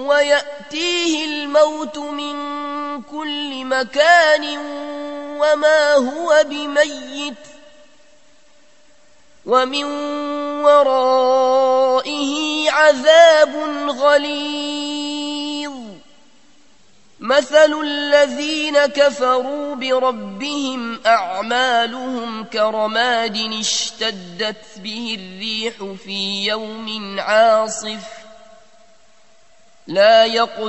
ويأتيه الموت من كل مكان وما هو بميت ومن ورائه عذاب غليظ. مثل الذين كفروا بربهم أعمالهم كرماد اشتدت به الريح في يوم عاصف لا يقدرون